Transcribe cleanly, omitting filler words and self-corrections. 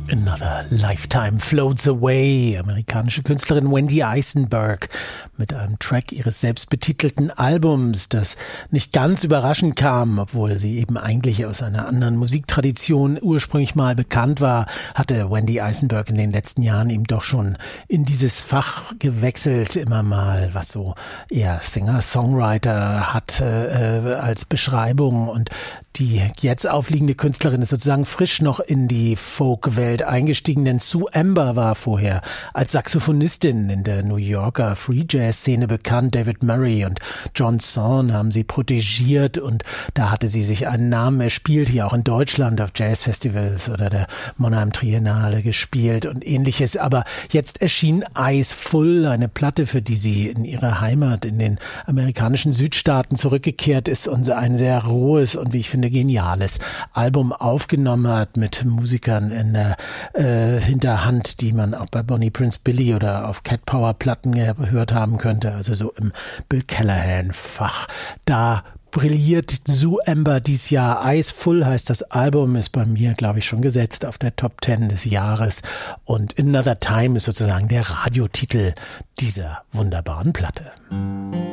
Another Lifetime Floats Away, amerikanische Künstlerin Wendy Eisenberg mit einem Track ihres selbstbetitelten Albums, das nicht ganz überraschend kam, obwohl sie eben eigentlich aus einer anderen Musiktradition ursprünglich mal bekannt war, hatte Wendy Eisenberg in den letzten Jahren eben doch schon in dieses Fach gewechselt, immer mal, was so eher Singer-Songwriter hat als Beschreibung, und die jetzt aufliegende Künstlerin ist sozusagen frisch noch in die Folk-Welt eingestiegen, denn Sue Amber war vorher als Saxophonistin in der New Yorker Free-Jazz-Szene bekannt. David Murray und John Zorn haben sie protegiert und da hatte sie sich einen Namen erspielt, hier auch in Deutschland auf Jazzfestivals oder der Mannheim Triennale gespielt und ähnliches. Aber jetzt erschien Eyes Full, eine Platte, für die sie in ihre Heimat in den amerikanischen Südstaaten zurückgekehrt ist und ein sehr rohes und, wie ich finde, geniales Album aufgenommen hat mit Musikern in der Hinterhand, die man auch bei Bonnie Prince Billy oder auf Cat Power Platten gehört haben könnte, also so im Bill Callahan Fach. Da brilliert Sue Amber dies Jahr. Eyes Full heißt das Album, ist bei mir, glaube ich, schon gesetzt auf der Top 10 des Jahres, und Another Time ist sozusagen der Radiotitel dieser wunderbaren Platte.